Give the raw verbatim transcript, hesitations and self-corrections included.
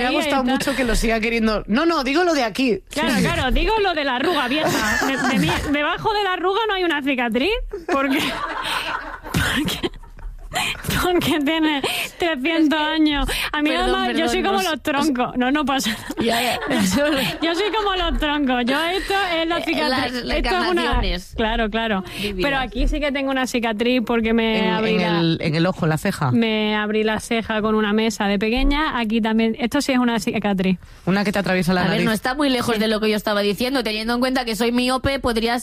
me ha gustado está. mucho que lo siga queriendo. No, no, digo lo de aquí. Claro, claro, digo lo de la arruga vieja. De, de mi, debajo de la arruga no hay una cicatriz, porque... porque Porque tiene trescientos años. A mí Perdón, además perdón, yo soy como no, los troncos. No, no pasa Ya, ya. Yo soy como los troncos. Yo esto es la cicatriz. Las- las esto es una... encarnaciones. Claro, claro. Divinas. Pero aquí sí que tengo una cicatriz porque me En, abrí en la... el, en el ojo, la ceja. Me abrí la ceja con una mesa de pequeña. Aquí también... Esto sí es una cicatriz. Una que te atraviesa la A nariz. ver, no está muy lejos de lo que yo estaba diciendo. Teniendo en cuenta que soy miope, podrías